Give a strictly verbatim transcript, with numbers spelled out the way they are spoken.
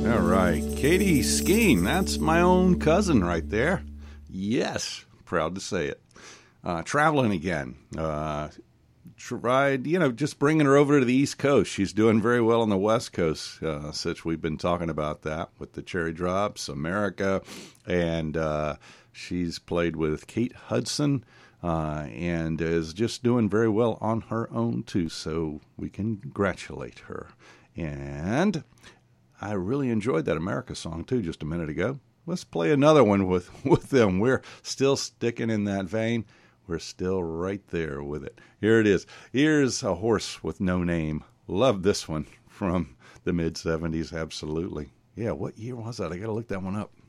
All right, Katie Skeen, that's my own cousin right there. Yes, proud to say it. Uh, traveling again. Uh, tried, you know, just bringing her over to the East Coast. She's doing very well on the West Coast, uh, since we've been talking about that with the Cherry Drops, America, and uh, she's played with Kate Hudson, uh, and is just doing very well on her own, too, so we congratulate her. And I really enjoyed that America song, too, just a minute ago. Let's play another one with, with them. We're still sticking in that vein. We're still right there with it. Here it is. Here's A Horse with No Name. Love this one from the mid-seventies, absolutely. Yeah, what year was that? I got to look that one up.